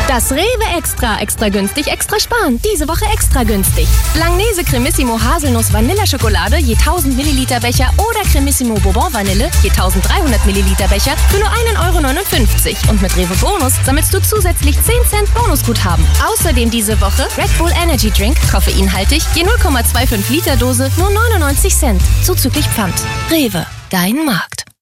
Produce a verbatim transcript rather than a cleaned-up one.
Das Rewe Extra. Extra günstig, extra sparen. Diese Woche extra günstig. Langnese Cremissimo Haselnuss Vanilleschokolade je tausend Milliliter Becher oder Cremissimo Bourbon Vanille je dreizehnhundert Milliliter Becher für nur ein Euro neunundfünfzig. Und mit Rewe Bonus sammelst du zusätzlich zehn Cent Bonusguthaben. Außerdem diese Woche Red Bull Energy Drink, koffeinhaltig, je null Komma fünfundzwanzig Liter Dose, nur neunundneunzig Cent. Zuzüglich Pfand. Rewe, dein Markt.